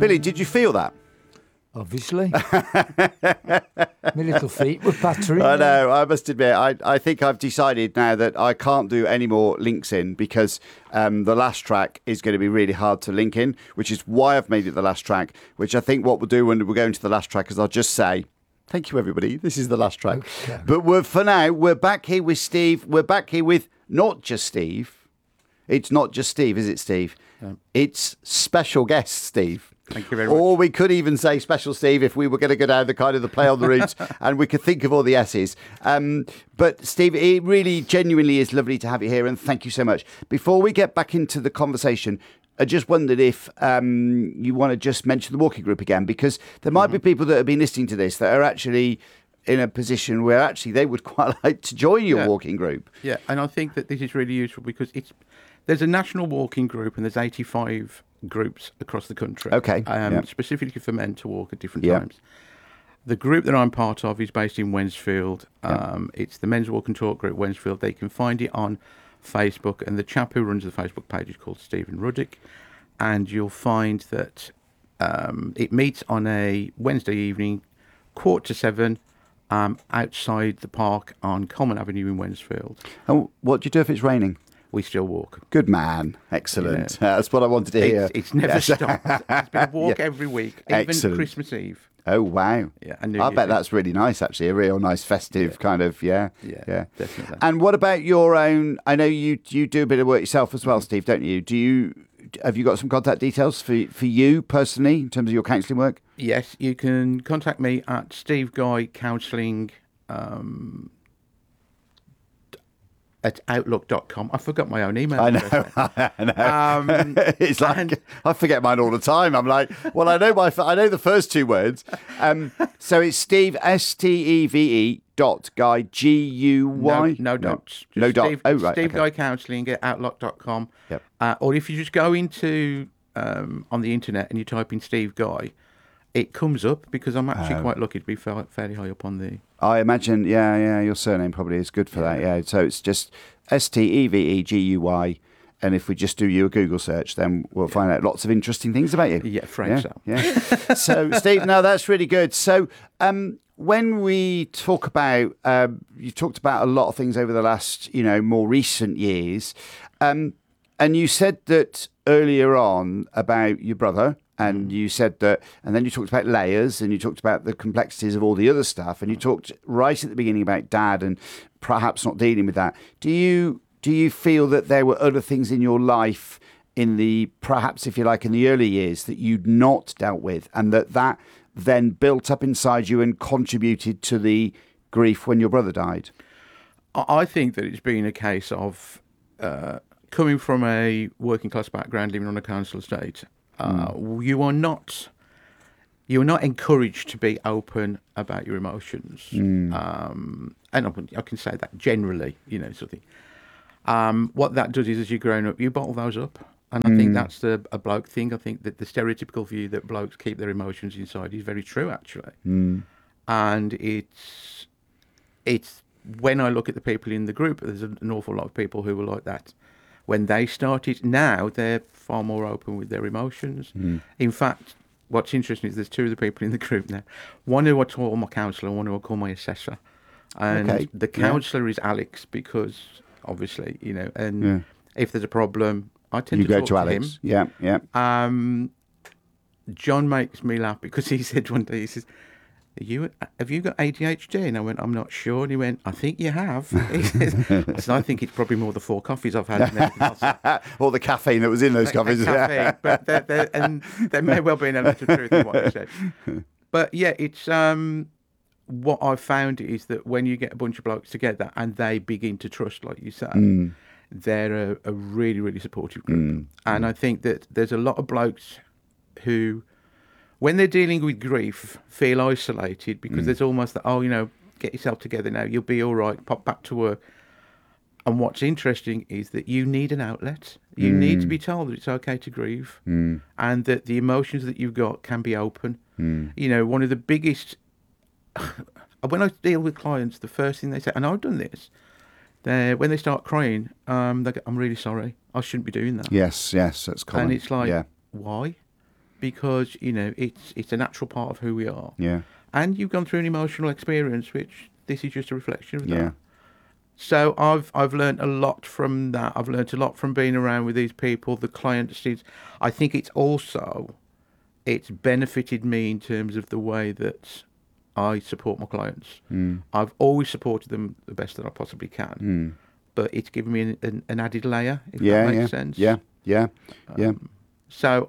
Billy, did you feel that? Obviously. My little feet were pattering. I know, I must admit, I think I've decided now that I can't do any more links in because the last track is going to be really hard to link in, which is why I've made it the last track, which I think what we'll do when we go into the last track is I'll just say, thank you, everybody. This is the last track. Okay. But for now, we're back here with Steve. We're back here with not just Steve. It's not just Steve, is it, Steve? It's special guest Steve. Thank you very much. Or we could even say special Steve if we were going to go down the kind of the play on the roots and we could think of all the S's. But Steve, it really genuinely is lovely to have you here and thank you so much. Before we get back into the conversation, I just wondered if you want to just mention the walking group again, because there might be people that have been listening to this that are actually in a position where actually they would quite like to join your walking group. Yeah, and I think that this is really useful because there's a national walking group and there's 85 groups across the country. Okay. Specifically for men to walk at different times. The group that I'm part of is based in Wensfield. It's the Men's Walk and Talk Group, Wensfield. They can find it on Facebook, and the chap who runs the Facebook page is called Stephen Ruddick. And you'll find that it meets on a Wednesday evening, 6:45, outside the park on Common Avenue in Wensfield. And what do you do if it's raining? We still walk. Good man. Excellent. That's what I wanted to hear. It's never stopped. It's been a walk every week, even Excellent. Christmas Eve. Oh, wow. Yeah, I bet that's really nice, actually. A real nice festive kind of, Yeah, definitely. And what about your own? I know you do a bit of work yourself as well, Steve, don't you? Have you got some contact details for you personally in terms of your counselling work? Yes, you can contact me at Steve Guy Counselling at outlook.com. I forgot my own email address. I know. It's like I forget mine all the time. I'm like, well, I know the first two words. So it's Steve Steve Guy Guy. No dots. No dot. Steve, Oh, right. Steve okay. Guy Counselling at outlook.com. Yep. Or if you just go into on the internet and you type in Steve Guy, it comes up because I'm actually quite lucky to be fairly high up on the... I imagine, your surname probably is good for that. Yeah, so it's just SteveGuy, and if we just do you a Google search, then we'll find out lots of interesting things about you. Yeah, French. Yeah. So, Steve, no, that's really good. So, when we talk about, you talked about a lot of things over the last, more recent years, and you said that earlier on about your brother. And you said that, and then you talked about layers, and you talked about the complexities of all the other stuff, and you talked right at the beginning about Dad and perhaps not dealing with that. Do you feel that there were other things in your life in the, perhaps if you like, in the early years that you'd not dealt with, and that then built up inside you and contributed to the grief when your brother died? I think that it's been a case of coming from a working class background, living on a council estate. You are not encouraged to be open about your emotions, and I can say that generally, sort of thing. What that does is, as you're growing up, you bottle those up, and I think that's a bloke thing. I think that the stereotypical view that blokes keep their emotions inside is very true, actually, and it's when I look at the people in the group, there's an awful lot of people who were like that when they started. Now they're far more open with their emotions. In fact, what's interesting is there's two of the people in the group now. One who I call my counsellor, one who I call my assessor. And the counsellor is Alex because, obviously, and if there's a problem, I tend to go talk to Alex. him. Yeah. John makes me laugh because he said one day, he says, have you got ADHD? And I went, I'm not sure. And he went, I think you have. I said, I think it's probably more the 4 coffees I've had than anything else. Or the caffeine that was in those coffees. Caffeine, but there may well be an element of truth in what you said. But yeah, it's what I've found is that when you get a bunch of blokes together and they begin to trust, like you say, they're a really, really supportive group. And I think that there's a lot of blokes who, when they're dealing with grief, feel isolated because there's almost that, get yourself together now, you'll be all right, pop back to work. And what's interesting is that you need an outlet. You need to be told that it's okay to grieve and that the emotions that you've got can be open. One of the biggest... when I deal with clients, the first thing they say, and I've done this, when they start crying, they go, I'm really sorry. I shouldn't be doing that. Yes, that's common. And it's like, why? because it's a natural part of who we are. Yeah. And you've gone through an emotional experience, which this is just a reflection of that. Yeah. So I've learned a lot from that. I've learned a lot from being around with these people, the clients. I think it's benefited me in terms of the way that I support my clients. I've always supported them the best that I possibly can, but it's given me an added layer, if that makes sense. Yeah. So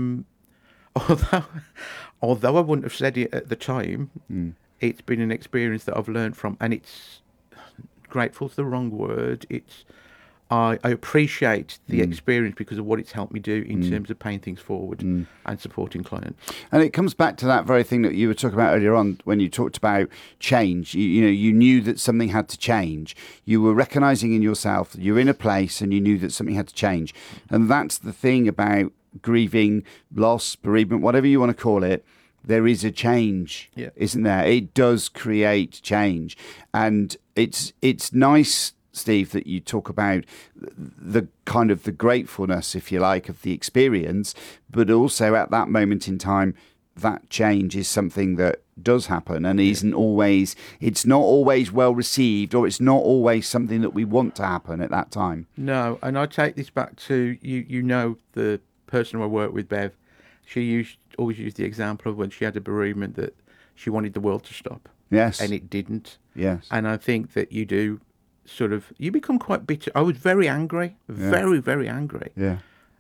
although I wouldn't have said it at the time, it's been an experience that I've learned from, and it's grateful's the wrong word. I appreciate the experience because of what it's helped me do in terms of paying things forward and supporting clients. And it comes back to that very thing that you were talking about earlier on when you talked about change. You knew that something had to change. You were recognising in yourself that you're in a place and you knew that something had to change. And that's the thing about grieving, loss, bereavement, whatever you want to call it. There is a change, isn't there? It does create change. And it's nice, Steve, that you talk about the kind of the gratefulness, if you like, of the experience, but also at that moment in time, that change is something that does happen and it's not always well received, or it's not always something that we want to happen at that time. No, and I take this back to, the person who I work with, Bev, she always used the example of when she had a bereavement that she wanted the world to stop. Yes. And it didn't. Yes. And I think that you do you become quite bitter. I was very angry, very, very angry. Yeah.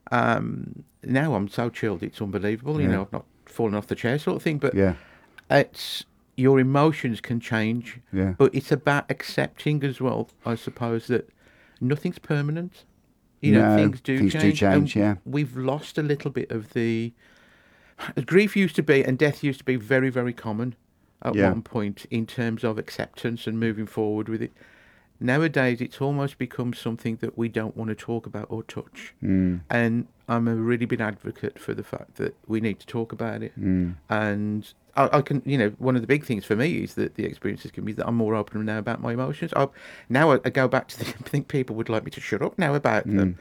Now I'm so chilled, it's unbelievable. I've not fallen off the chair sort of thing, but it's your emotions can change. Yeah. But it's about accepting as well, I suppose, that nothing's permanent. Things do change. Yeah. We've lost a little bit of the grief used to be, and death used to be very, very common at one point in terms of acceptance and moving forward with it. Nowadays, it's almost become something that we don't want to talk about or touch. And I'm a really big advocate for the fact that we need to talk about it. And I can, one of the big things for me is that the experience has given me that I'm more open now about my emotions. Now I go back to I think people would like me to shut up now about them.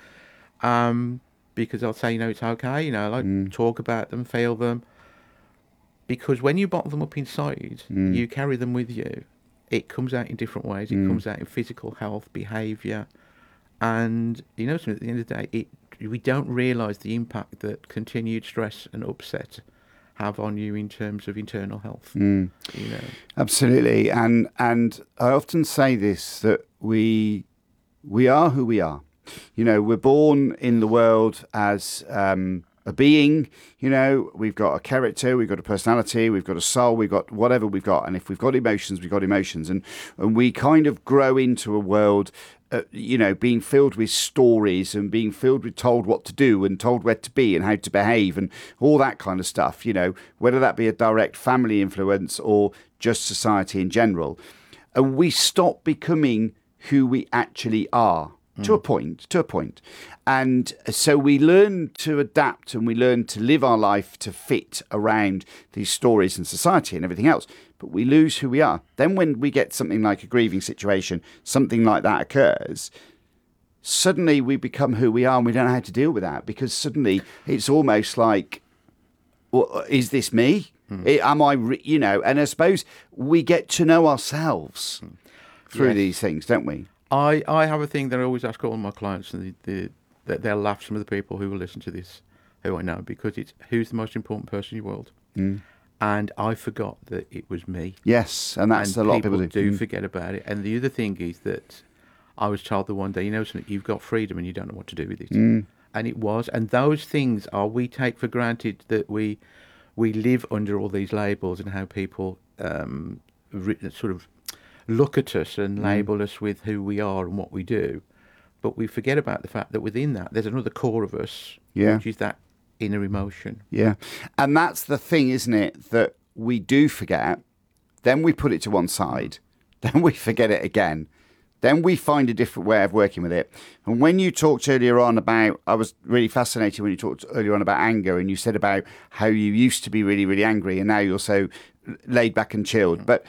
Because I'll say, it's okay, I like talk about them, feel them. Because when you bottle them up inside, you carry them with you. It comes out in different ways. It comes out in physical health, behaviour. And, at the end of the day, we don't realise the impact that continued stress and upset have on you in terms of internal health. Absolutely. And I often say this, that we are who we are. We're born in the world as a being, we've got a character, we've got a personality, we've got a soul, we've got whatever we've got. And if we've got emotions, we've got emotions. And we kind of grow into a world, being filled with stories and being filled with told what to do and told where to be and how to behave and all that kind of stuff, whether that be a direct family influence or just society in general. And we stop becoming who we actually are. To a point. And so we learn to adapt and we learn to live our life to fit around these stories and society and everything else. But we lose who we are. Then when we get something like a grieving situation, something like that occurs, suddenly we become who we are and we don't know how to deal with that, because suddenly it's almost like, well, is this me? Am I, and I suppose we get to know ourselves through these things, don't we? I have a thing that I always ask all my clients, and that they'll laugh, some of the people who will listen to this, who I know, because it's who's the most important person in your world. And I forgot that it was me. Yes, and that's a lot of people do forget about it. And the other thing is that I was told that one day, something, you've got freedom and you don't know what to do with it. And it was. And those things we take for granted, that we live under all these labels and how people sort of look at us and label us with who we are and what we do. But we forget about the fact that within that, there's another core of us, which is that inner emotion. Yeah. And that's the thing, isn't it, that we do forget, then we put it to one side, then we forget it again, then we find a different way of working with it. And when you talked earlier on about, I was really fascinated when you talked earlier on about anger, and you said about how you used to be really, really angry and now you're so laid back and chilled. But,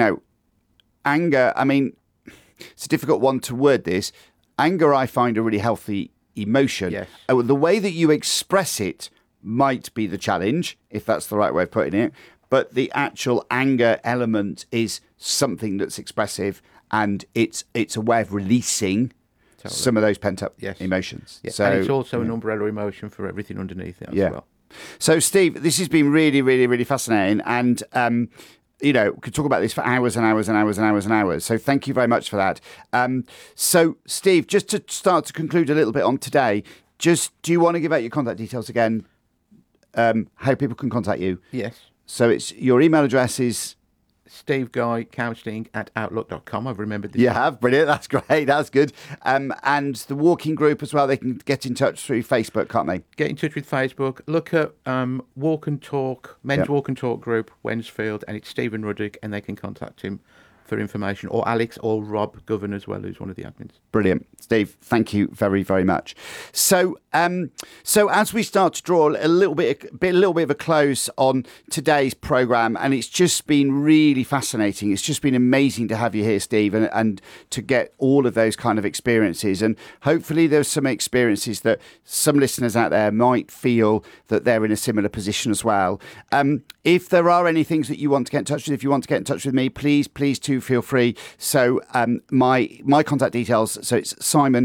anger, it's a difficult one to word this. Anger, I find a really healthy emotion. Yes. The way that you express it might be the challenge, if that's the right way of putting it. But the actual anger element is something that's expressive, and it's a way of releasing some of those pent-up emotions. Yeah. And it's also an umbrella emotion for everything underneath it as well. So, Steve, this has been really, really, really fascinating. And, we could talk about this for hours and hours and hours and hours and hours. So thank you very much for that. So, Steve, just to start to conclude a little bit on today, do you want to give out your contact details again, how people can contact you? Yes. So it's your email address is SteveGuyCounselling@outlook.com. I've remembered this. You have, brilliant. That's great. That's good. And the walking group as well. They can get in touch through Facebook, can't they? Get in touch with Facebook. Look at Walk and Talk, Men's Walk and Talk group, Wensfield, and it's Stephen Ruddock, and they can contact him for information, or Alex or Rob Govan as well, who's one of the admins. Brilliant. Steve, thank you very, very much. So as we start to draw a little bit of a close on today's programme, and it's just been really fascinating. It's just been amazing to have you here, Steve, and to get all of those kind of experiences. And hopefully there's some experiences that some listeners out there might feel that they're in a similar position as well. If there are any things that you want to get in touch with, if you want to get in touch with me, please do feel free. So my contact details, so it's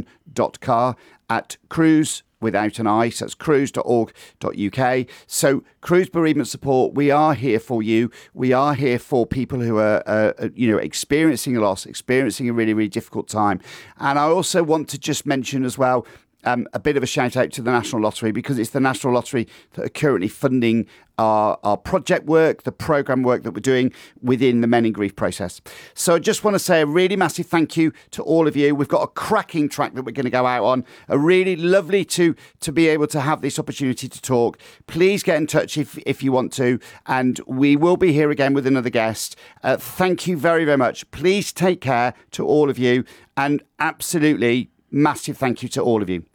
simon.carr@cruise without an I, so it's cruise.org.uk. So Cruise Bereavement Support, we are here for you. We are here for people who are experiencing a loss, experiencing a really, really difficult time. And I also want to just mention as well, a bit of a shout out to the National Lottery, because it's the National Lottery that are currently funding our project work, the programme work that we're doing within the Men in Grief process. So I just want to say a really massive thank you to all of you. We've got a cracking track that we're going to go out on. A really lovely to be able to have this opportunity to talk. Please get in touch if you want to, and we will be here again with another guest. Thank you very, very much. Please take care to all of you, and absolutely massive thank you to all of you.